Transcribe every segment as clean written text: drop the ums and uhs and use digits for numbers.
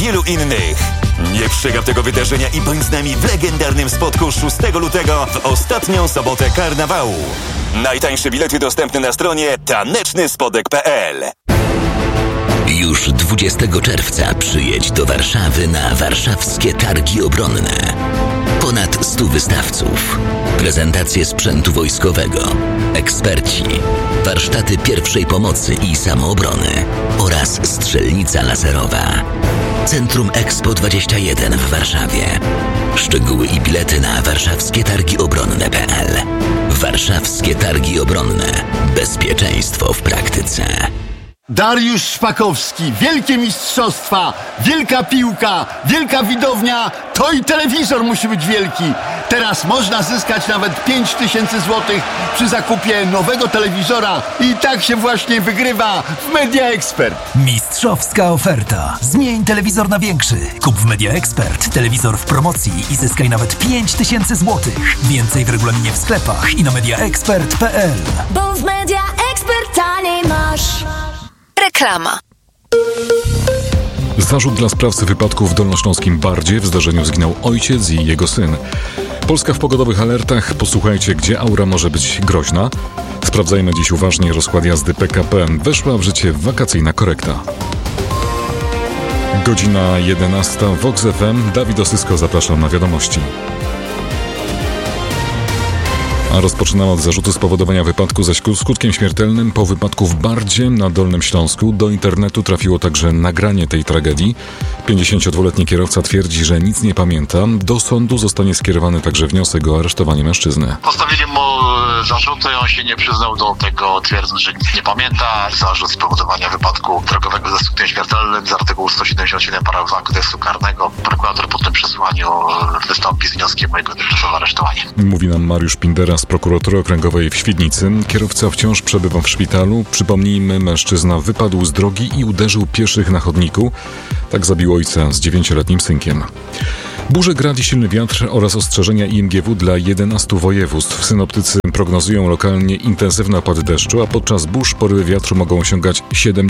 wielu innych. Nie przegap tego wydarzenia i bądź z nami w legendarnym spotku 6 lutego w ostatnią sobotę karnawału. Najtańsze bilety dostępne na stronie tanecznyspodek.pl. Już 20 czerwca przyjedź do Warszawy na warszawskie targi obronne. Ponad 100 wystawców, prezentacje sprzętu wojskowego, eksperci, warsztaty pierwszej pomocy i samoobrony oraz strzelnica laserowa. Centrum Expo 21 w Warszawie. Szczegóły i bilety na warszawskietargiobronne.pl. Warszawskie Targi Obronne. Bezpieczeństwo w praktyce. Dariusz Szpakowski, wielkie mistrzostwa, wielka piłka, wielka widownia, to i telewizor musi być wielki. Teraz można zyskać nawet 5000 złotych przy zakupie nowego telewizora i tak się właśnie wygrywa w Media Expert. Mistrzowska oferta. Zmień telewizor na większy. Kup w Media Expert telewizor w promocji i zyskaj nawet 5000 złotych. Więcej w regulaminie w sklepach i na mediaexpert.pl. Bo w Media Expert taniej masz. Reklama. Zarzut dla sprawcy wypadku w dolnośląskim Bardzie. W zdarzeniu zginął ojciec i jego syn. Polska w pogodowych alertach. Posłuchajcie, gdzie aura może być groźna. Sprawdzajmy dziś uważnie rozkład jazdy PKP. Weszła w życie wakacyjna korekta. Godzina 11. Vox FM. Dawid Osysko, zapraszam na wiadomości. A rozpoczynamy od zarzutu spowodowania wypadku ze skutkiem śmiertelnym po wypadku w Bardzie na Dolnym Śląsku. Do internetu trafiło także nagranie tej tragedii. 52-letni kierowca twierdzi, że nic nie pamięta. Do sądu zostanie skierowany także wniosek o aresztowanie mężczyzny. Postawili mu zarzuty, on się nie przyznał do tego, twierdząc, że nic nie pamięta. Zarzut spowodowania wypadku drogowego ze skutkiem śmiertelnym z artykułu 177 paragrafu kodeksu karnego. Prokurator po tym przesłaniu wystąpi z wnioskiem o jego tymczasowe aresztowanie. Mówi nam Mariusz Pindera z prokuratury okręgowej w Świdnicy. Kierowca wciąż przebywa w szpitalu. Przypomnijmy, mężczyzna wypadł z drogi i uderzył pieszych na chodniku. Tak zabił ojca z 9-letnim synkiem. Burze, grad i silny wiatr oraz ostrzeżenia IMGW dla 11 województw. Synoptycy prognozują lokalnie intensywne opady deszczu, a podczas burz porywy wiatru mogą osiągać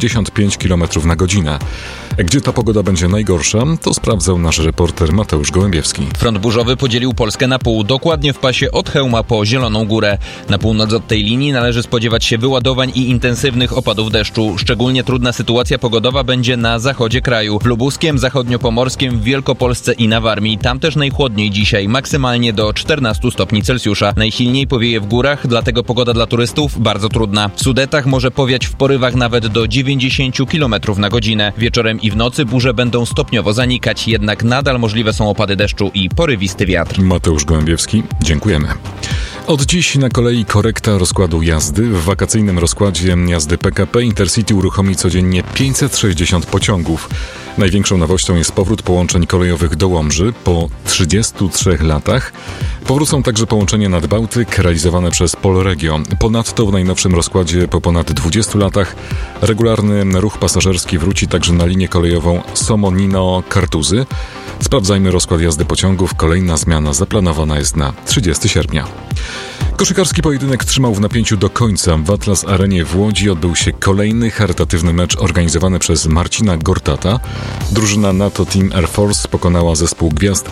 75 km na godzinę. Gdzie ta pogoda będzie najgorsza, to sprawdzał nasz reporter Mateusz Gołębiewski. Front burzowy podzielił Polskę na pół, dokładnie w pasie od Chełma po Zieloną Górę. Na północ od tej linii należy spodziewać się wyładowań i intensywnych opadów deszczu. Szczególnie trudna sytuacja pogodowa będzie na zachodzie kraju. W Lubuskiem, zachodniopomorskim, w Wielkopolsce i na Warmii. Tam też najchłodniej dzisiaj, maksymalnie do 14 stopni Celsjusza. Najsilniej powieje w górach, dlatego pogoda dla turystów bardzo trudna. W Sudetach może powiać w porywach nawet do 90 km na godzinę. Wieczorem i w nocy burze będą stopniowo zanikać, jednak nadal możliwe są opady deszczu i porywisty wiatr. Mateusz Gołębiewski, dziękujemy. Od dziś na kolei korekta rozkładu jazdy. W wakacyjnym rozkładzie jazdy PKP Intercity uruchomi codziennie 560 pociągów. Największą nowością jest powrót połączeń kolejowych do Łomży po 33 latach. Powrócą także połączenia nad Bałtyk realizowane przez Polregio. Ponadto w najnowszym rozkładzie po ponad 20 latach regularny ruch pasażerski wróci także na linię kolejową Somonino-Kartuzy. Sprawdzajmy rozkład jazdy pociągów. Kolejna zmiana zaplanowana jest na 30 sierpnia. Koszykarski pojedynek trzymał w napięciu do końca. W Atlas Arenie w Łodzi odbył się kolejny charytatywny mecz organizowany przez Marcina Gortata. Drużyna NATO Team Air Force pokonała zespół Gwiazd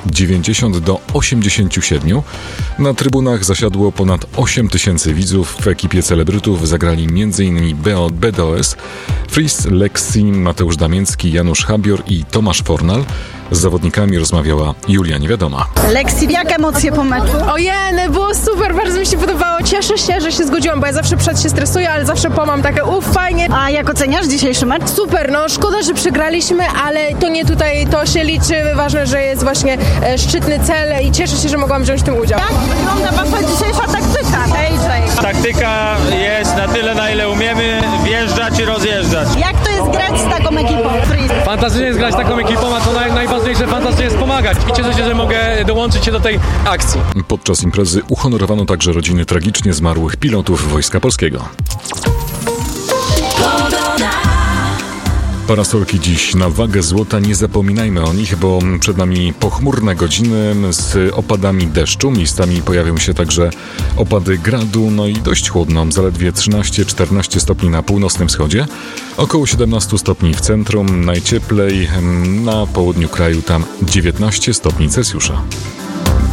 90-87. Na trybunach zasiadło ponad 8 000 widzów. W ekipie celebrytów zagrali m.in. BDOS, Fris, Lexi, Mateusz Damięcki, Janusz Habior i Tomasz Fornal. Z zawodnikami rozmawiała Julia Niewiadoma. Lexi, jak emocje po meczu? Ojej, było super, bardzo mi się podobało. Cieszę się, że się zgodziłam, bo ja zawsze przed się stresuję, ale zawsze po mam takie fajnie. A jak oceniasz dzisiejszy mecz? Super, no szkoda, że przegraliśmy, ale to nie tutaj, to się liczy. Ważne, że jest właśnie szczytny cel i cieszę się, że mogłam wziąć w tym udział. Jak wygląda wasza dzisiejsza taktyka, AJ? Taktyka jest na tyle, na ile umiemy wjeżdżać i rozjeżdżać. Jak to jest grać z taką ekipą? Fantastycznie jest grać z taką ekipą, a to najważniejsze, fantastycznie jest pomagać. I cieszę się, że mogę dołączyć się do tej akcji. Podczas imprezy uhonorowano także rodziny tragicznie zmarłych pilotów Wojska Polskiego. Parasolki dziś na wagę złota, nie zapominajmy o nich, bo przed nami pochmurne godziny z opadami deszczu. Miejscami pojawią się także opady gradu, no i dość chłodno, zaledwie 13-14 stopni na północnym wschodzie, około 17 stopni w centrum, najcieplej na południu kraju, tam 19 stopni Celsjusza.